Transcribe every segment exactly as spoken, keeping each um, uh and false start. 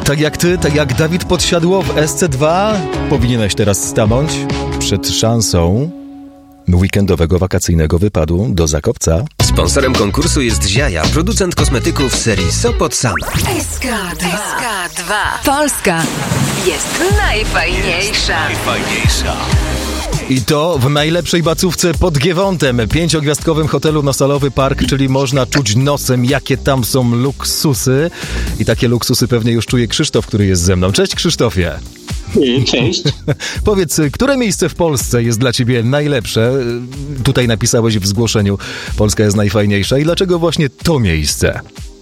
Tak jak ty, tak jak Dawid Podsiadło w S C dwa, powinieneś teraz stanąć przed szansą weekendowego, wakacyjnego wypadu do Zakopca. Sponsorem konkursu jest Ziaja, producent kosmetyków serii Sopot Sam. S K dwa. Polska jest najfajniejsza. Najfajniejsza. I to w najlepszej bacówce pod Giewątem, pięciogwiazdkowym hotelu Nosalowy Park, czyli można czuć nosem, jakie tam są luksusy. I takie luksusy pewnie już czuje Krzysztof, który jest ze mną. Cześć, Krzysztofie. Cześć. Powiedz, które miejsce w Polsce jest dla ciebie najlepsze? Tutaj napisałeś w zgłoszeniu, Polska jest najfajniejsza. I dlaczego właśnie to miejsce?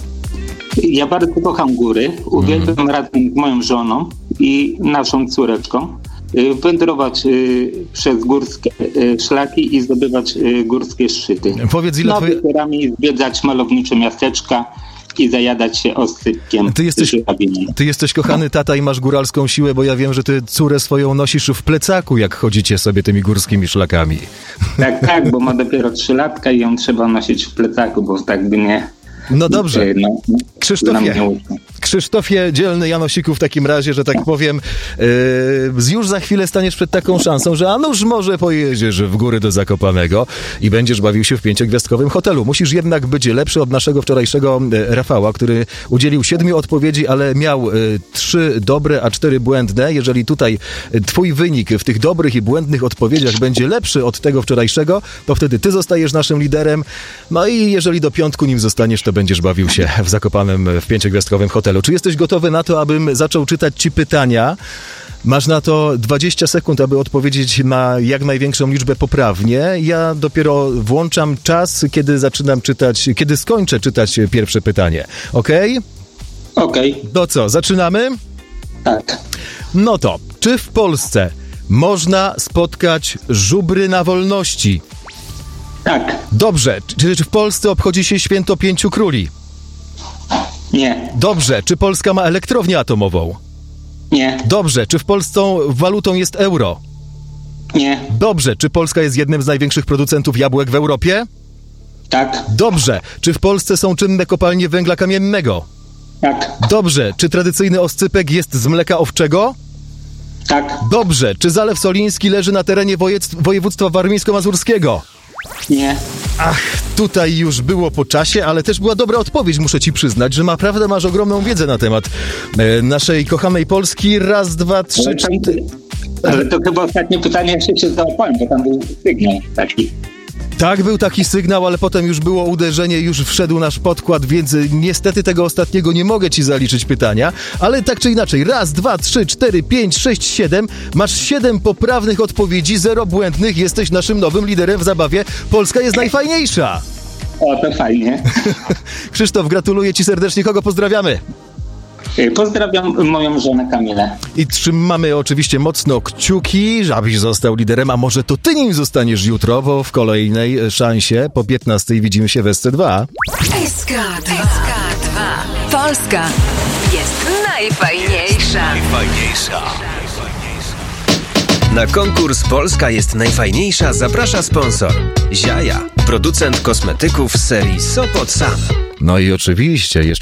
Ja bardzo kocham góry. Uwielbiam mm. razem z moją żoną i naszą córeczką wędrować przez górskie szlaki i zdobywać górskie szczyty. Powiedz, ile no, twoje... wieczorami zwiedzać malownicze miasteczka i zajadać się oscypkiem. Ty jesteś, ty jesteś kochany tata i masz góralską siłę, bo ja wiem, że ty córę swoją nosisz w plecaku, jak chodzicie sobie tymi górskimi szlakami. Tak, tak, bo ma dopiero trzy latka i ją trzeba nosić w plecaku, bo tak by nie... No dobrze. No, Krzysztofie, Krzysztofie dzielny Janosiku, w takim razie, że tak powiem, yy, już za chwilę staniesz przed taką szansą, że a nuż może pojedziesz w góry do Zakopanego i będziesz bawił się w pięciogwiazdkowym hotelu. Musisz jednak być lepszy od naszego wczorajszego Rafała, który udzielił siedmiu odpowiedzi, ale miał yy, trzy dobre, a cztery błędne. Jeżeli tutaj twój wynik w tych dobrych i błędnych odpowiedziach będzie lepszy od tego wczorajszego, to wtedy ty zostajesz naszym liderem. No i jeżeli do piątku nim zostaniesz, to będziesz bawił się w Zakopanem w pięciogwiazdkowym hotelu. Czy jesteś gotowy na to, abym zaczął czytać ci pytania? Masz na to dwadzieścia sekund, aby odpowiedzieć na jak największą liczbę poprawnie. Ja dopiero włączam czas, kiedy zaczynam czytać, kiedy skończę czytać pierwsze pytanie. Okej? Okay? Okej. Okay. To co, zaczynamy? Tak. No to, czy w Polsce można spotkać żubry na wolności? Tak. Dobrze. Czy, czy w Polsce obchodzi się święto Pięciu Króli? Nie. Dobrze. Czy Polska ma elektrownię atomową? Nie. Dobrze. Czy w Polsce walutą jest euro? Nie. Dobrze. Czy Polska jest jednym z największych producentów jabłek w Europie? Tak. Dobrze. Czy w Polsce są czynne kopalnie węgla kamiennego? Tak. Dobrze. Czy tradycyjny oscypek jest z mleka owczego? Tak. Dobrze. Czy Zalew Soliński leży na terenie województw- województwa warmińsko-mazurskiego? Nie. Ach, tutaj już było po czasie, ale też była dobra odpowiedź, muszę ci przyznać, że naprawdę masz ogromną wiedzę na temat e, naszej kochanej Polski. Raz, dwa, trzy, cztery... Ale to chyba ostatnie pytanie jeszcze się załapałem, bo tam był sygnał taki. Tak, był taki sygnał, ale potem już było uderzenie, już wszedł nasz podkład, więc niestety tego ostatniego nie mogę ci zaliczyć pytania, ale tak czy inaczej, raz, dwa, trzy, cztery, pięć, sześć, siedem, masz siedem poprawnych odpowiedzi, zero błędnych, jesteś naszym nowym liderem w zabawie. Polska jest najfajniejsza! O, to fajnie. Krzysztof, gratuluję ci serdecznie, kogo pozdrawiamy? Pozdrawiam moją żonę Kamilę. I trzymamy oczywiście mocno kciuki, żebyś został liderem, a może to ty nim zostaniesz jutro, bo w kolejnej szansie po piętnastej widzimy się w S C dwa. S K dwa. Polska jest najfajniejsza. Najfajniejsza. Na konkurs Polska jest najfajniejsza zaprasza sponsor Ziaja, producent kosmetyków z serii Sopot Sam. No i oczywiście jeszcze